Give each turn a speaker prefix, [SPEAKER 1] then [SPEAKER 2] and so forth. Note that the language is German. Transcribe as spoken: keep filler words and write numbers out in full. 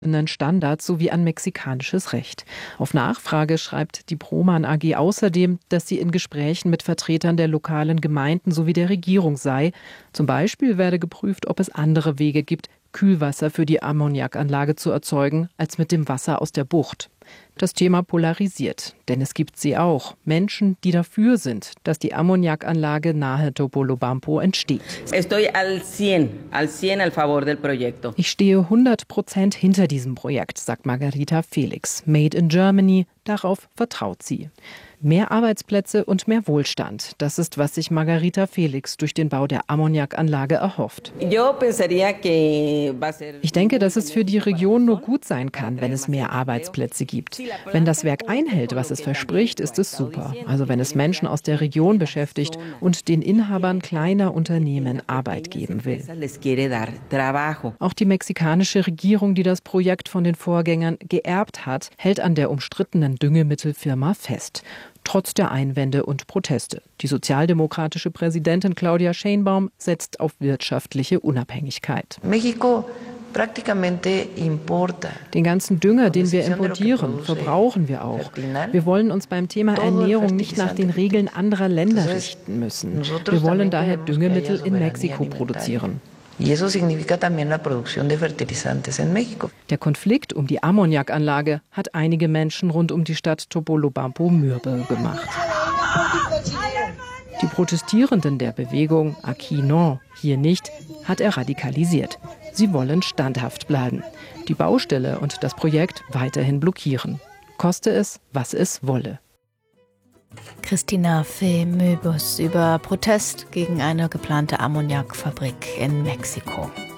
[SPEAKER 1] Standards sowie an mexikanisches Recht. Auf Nachfrage schreibt die Proman A G außerdem, dass sie in Gesprächen mit Vertretern der lokalen Gemeinden sowie der Regierung sei. Zum Beispiel werde geprüft, ob es andere Wege gibt, Kühlwasser für die Ammoniakanlage zu erzeugen, als mit dem Wasser aus der Bucht. Das Thema polarisiert, denn es gibt sie auch. Menschen, die dafür sind, dass die Ammoniakanlage nahe Topolobampo entsteht. Ich stehe hundert Prozent hinter diesem Projekt, sagt Margarita Felix. Made in Germany, darauf vertraut sie. Mehr Arbeitsplätze und mehr Wohlstand, das ist, was sich Margarita Felix durch den Bau der Ammoniakanlage erhofft. Ich denke, dass es für die Region nur gut sein kann, wenn es mehr Arbeitsplätze gibt. Wenn das Werk einhält, was es verspricht, ist es super. Also wenn es Menschen aus der Region beschäftigt und den Inhabern kleiner Unternehmen Arbeit geben will. Auch die mexikanische Regierung, die das Projekt von den Vorgängern geerbt hat, hält an der umstrittenen Düngemittelfirma fest. Trotz der Einwände und Proteste. Die sozialdemokratische Präsidentin Claudia Sheinbaum setzt auf wirtschaftliche Unabhängigkeit.
[SPEAKER 2] Mexiko
[SPEAKER 1] Den ganzen Dünger, den wir importieren, verbrauchen wir auch. Wir wollen uns beim Thema Ernährung nicht nach den Regeln anderer Länder richten müssen. Wir wollen daher Düngemittel in Mexiko produzieren. Der Konflikt um die Ammoniakanlage hat einige Menschen rund um die Stadt Topolobampo mürbe gemacht. Die Protestierenden der Bewegung Aquí no, hier nicht, hat er radikalisiert. Sie wollen standhaft bleiben, die Baustelle und das Projekt weiterhin blockieren. Koste es, was es wolle.
[SPEAKER 3] Christina Fey-Möbus über Protest gegen eine geplante Ammoniakfabrik in Mexiko.